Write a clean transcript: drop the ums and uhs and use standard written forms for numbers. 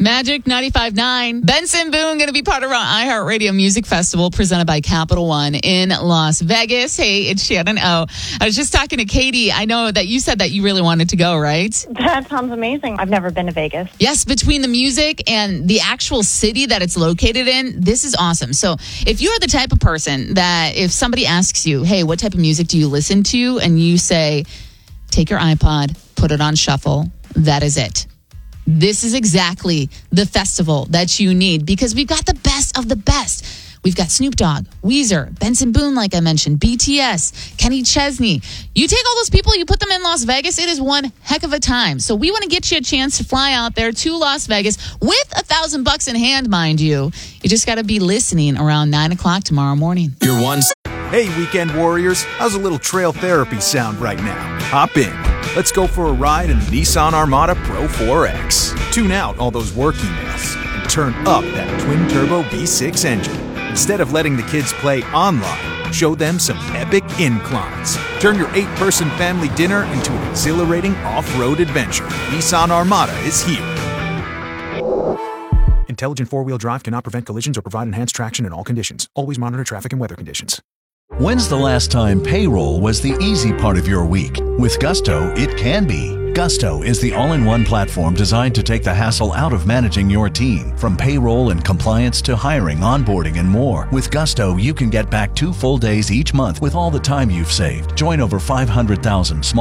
Magic 95.9. Benson Boone going to be part of our iHeartRadio Music Festival presented by Capital One in Las Vegas. Hey, it's Shannon O. I was just talking to Katie. I know that you said that you really wanted to go, right? That sounds amazing. I've never been to Vegas. Yes, between the music and the actual city that it's located in, this is awesome. So if you're the type of person that if somebody asks you, hey, what type of music do you listen to? And you say, take your iPod, put it on shuffle. That is it. This is exactly the festival that you need because we've got the best of the best. We've got Snoop Dogg, Weezer, Benson Boone, like I mentioned, BTS, Kenny Chesney. You take all those people, you put them in Las Vegas, it is one heck of a time. So we want to get you a chance to fly out there to Las Vegas with $1,000 in hand, mind you. You just got to be listening around 9 o'clock tomorrow morning. Your one. Hey, weekend warriors, how's a little trail therapy sound right now? Hop in. Let's go for a ride in the Nissan Armada Pro 4X. Tune out all those work emails and turn up that twin-turbo V6 engine. Instead of letting the kids play online, show them some epic inclines. Turn your 8-person family dinner into an exhilarating off-road adventure. Nissan Armada is here. Intelligent four-wheel drive cannot prevent collisions or provide enhanced traction in all conditions. Always monitor traffic and weather conditions. When's the last time payroll was the easy part of your week? With Gusto, it can be. Gusto is the all-in-one platform designed to take the hassle out of managing your team. From payroll and compliance to hiring, onboarding, and more. With Gusto, you can get back 2 full days each month with all the time you've saved. Join over 500,000 small